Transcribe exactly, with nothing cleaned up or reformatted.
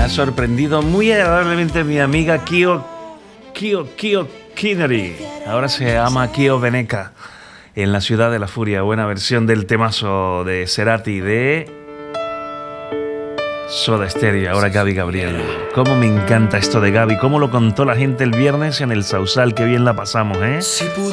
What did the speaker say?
sorprendido muy agradablemente mi amiga Kio, Kio, Kio Kinneri. Ahora se llama Kio Veneca, en La Ciudad de la Furia. Buena versión del temazo de Cerati de Soda Stereo. Ahora Gaby Gabriel. Cómo me encanta esto de Gaby. Cómo lo contó la gente el viernes en el Sausal. Qué bien la pasamos, ¿eh?